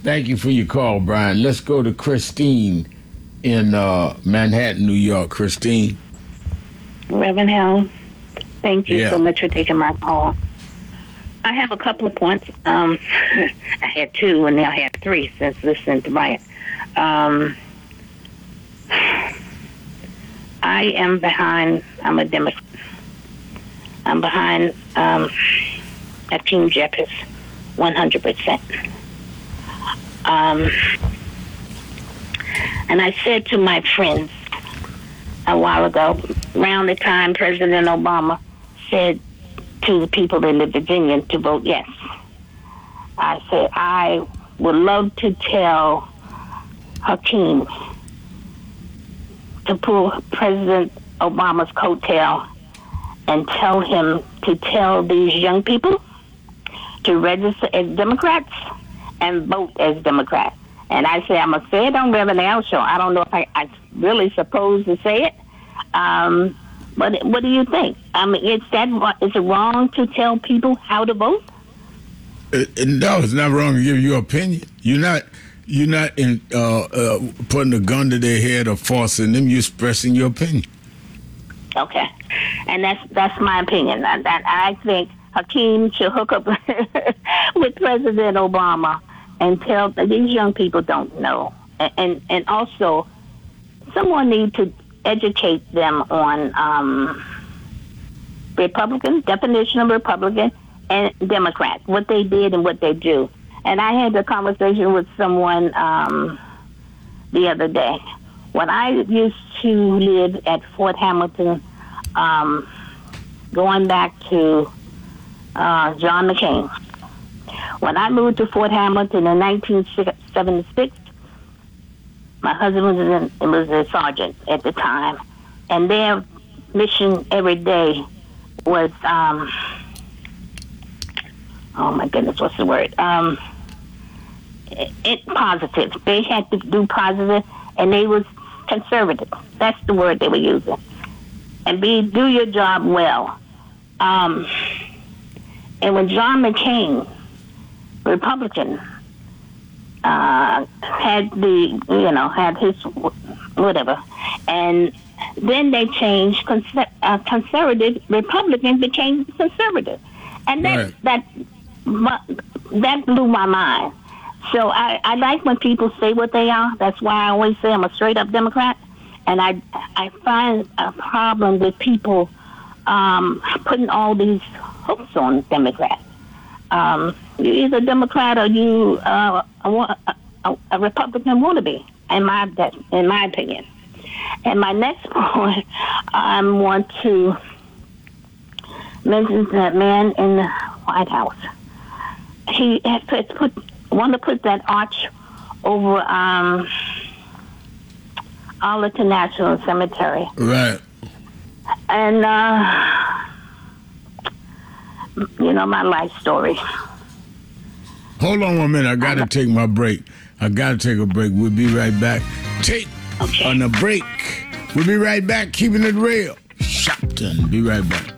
Thank you for your call, Brian. Let's go to Christine in Manhattan, New York. Christine. Reverend Hell, thank you Yeah. so much for taking my call. I have a couple of points. I had two, and now I have three since listening to Brian. I am behind. I'm a Democrat. I'm behind Hakeem Jeffries, 100%. And I said to my friends a while ago, around the time President Obama said to the people in Virginia to vote yes, I said, I would love to tell Hakeem to pull President Obama's coattail and tell him to tell these young people to register as Democrats and vote as Democrats. And I say, I'm going to say it on Reverend Al Show. I don't know if I really supposed to say it. But what do you think? I mean, is it wrong to tell people how to vote? No, it's not wrong to give your opinion. You're not in putting a gun to their head or forcing them. You're expressing your opinion. Okay, and that's my opinion. That I think Hakeem should hook up with President Obama and tell these young people don't know, and also someone needs to educate them on Republican definition of Republican and Democrat, what they did and what they do. And I had a conversation with someone the other day. When I used to live at Fort Hamilton, going back to John McCain. When I moved to Fort Hamilton in 1976, my husband was a sergeant at the time, and their mission every day was, oh my goodness, what's the word? Positive. They had to do positive, and they was conservative. That's the word they were using. And do your job well. And when John McCain, Republican, had his whatever, and then they changed conservative. Republican became conservative, and that blew my mind. So I like when people say what they are. That's why I always say I'm a straight up Democrat, and I find a problem with people putting all these hopes on Democrats. You're either Democrat or you a Republican wannabe, in my opinion. And my next point, I want to mention that man in the White House. He has want to put that arch over Arlington National Cemetery. Right. And my life story. Hold on 1 minute. I got to take my break. I got to take a break. We'll be right back. On the break. We'll be right back. Keeping it real. Shopton. Be right back.